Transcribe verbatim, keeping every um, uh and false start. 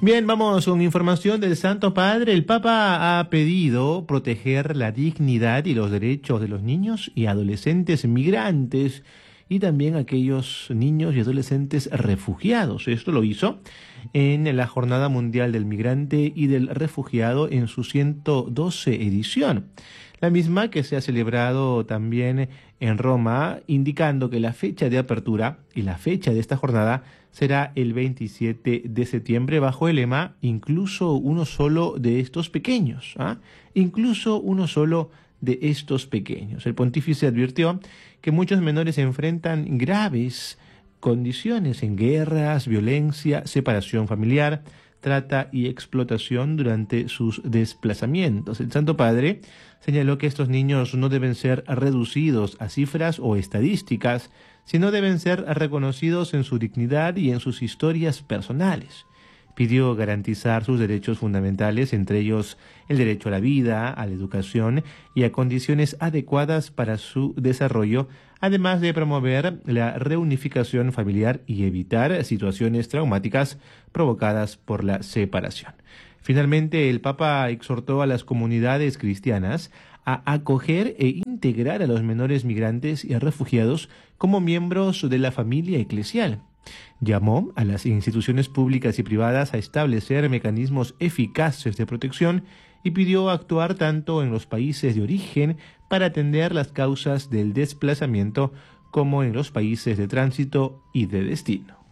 Bien, vamos con información del Santo Padre. El Papa ha pedido proteger la dignidad y los derechos de los niños y adolescentes migrantes y también aquellos niños y adolescentes refugiados. Esto lo hizo en la Jornada Mundial del Migrante y del Refugiado en su ciento doce edición. La misma que se ha celebrado también en Roma, indicando que la fecha de apertura y la fecha de esta jornada será el veintisiete de septiembre bajo el lema "Incluso uno solo de estos pequeños", ¿ah? Incluso uno solo de estos pequeños. El pontífice advirtió que muchos menores enfrentan graves condiciones en guerras, violencia, separación familiar, trata y explotación durante sus desplazamientos. El Santo Padre señaló que estos niños no deben ser reducidos a cifras o estadísticas, sino deben ser reconocidos en su dignidad y en sus historias personales. Pidió garantizar sus derechos fundamentales, entre ellos el derecho a la vida, a la educación y a condiciones adecuadas para su desarrollo, además de promover la reunificación familiar y evitar situaciones traumáticas provocadas por la separación. Finalmente, el Papa exhortó a las comunidades cristianas a acoger e integrar a los menores migrantes y refugiados como miembros de la familia eclesial. Llamó a las instituciones públicas y privadas a establecer mecanismos eficaces de protección y pidió actuar tanto en los países de origen para atender las causas del desplazamiento como en los países de tránsito y de destino.